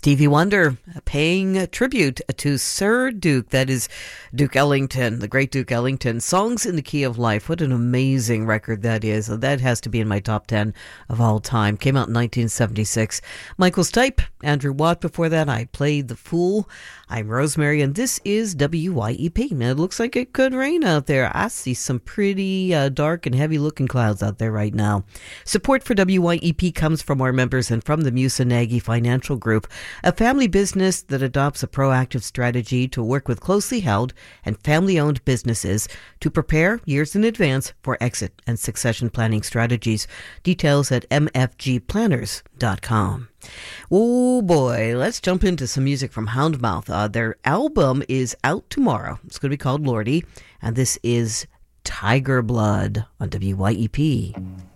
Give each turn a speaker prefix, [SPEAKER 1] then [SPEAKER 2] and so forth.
[SPEAKER 1] Stevie Wonder paying a tribute to Sir Duke, that is Duke Ellington, the great Duke Ellington. Songs in the Key of Life. What an amazing record that is. That has to be in my top 10 of all time. Came out in 1976. Michael Stipe, Andrew Watt before that. I Played the Fool. I'm Rosemary, and this is WYEP. Now, it looks like it could rain out there. I see some pretty dark and heavy-looking clouds out there right now. Support for WYEP comes from our members and from the Musa-Nagy Financial Group, a family business that adopts a proactive strategy to work with closely held and family-owned businesses to prepare years in advance for exit and succession planning strategies. Details at mfgplanners.com. Oh boy, let's jump into some music from Houndmouth. Their album is out tomorrow. It's going to be called Lordy, and this is Tiger Blood on WYEP.